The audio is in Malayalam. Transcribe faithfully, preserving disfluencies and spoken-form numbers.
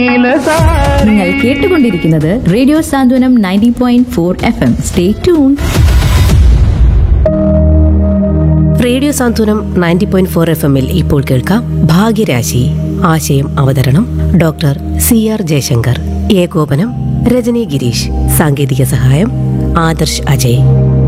നിങ്ങൾ കേട്ടുകൊണ്ടിരിക്കുന്നത് റേഡിയോ സാന്ത്വനം ninety point four F M. Stay tune. Radio സാന്ത്വനം നയൻറ്റി പോയിന്റ് ഫോർ എഫ് എമ്മിൽ ഇപ്പോൾ കേൾക്കാം ഭാഗ്യരാശി. ആശയം അവതരണം ഡോക്ടർ സി ആർ ജയശങ്കർ. ഏകോപനം രജനി ഗിരീഷ്. സാങ്കേതിക സഹായം ആദർശ് അജയ്.